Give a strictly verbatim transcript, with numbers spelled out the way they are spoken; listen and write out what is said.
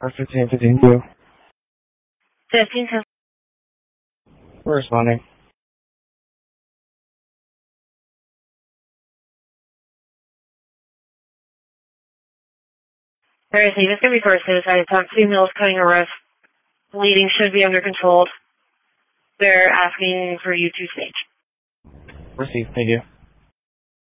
R fifteen fifteen two. fifteen ten. We're responding. Alright, so this could be first suicide attempt. Two males cutting a wrist. Bleeding should be under control. They're asking for you to stage. Receive. Thank you.